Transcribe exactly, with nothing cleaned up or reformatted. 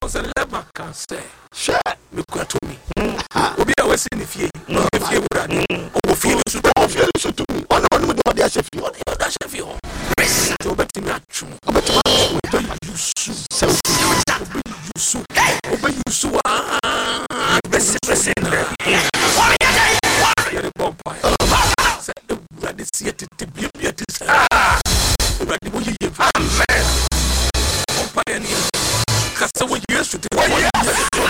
because the lever can say sure me kwato me obi a wasi ne fie no fie wura ni o fie so o fie so to me ono no do dia chef o dia chef o to bet me atwu o bet me atwu to yusu se o be yusu o be yusu ah bese bese na say ready see it to be be it is ready wo ye amen o pa ni kasa wo yesu te wo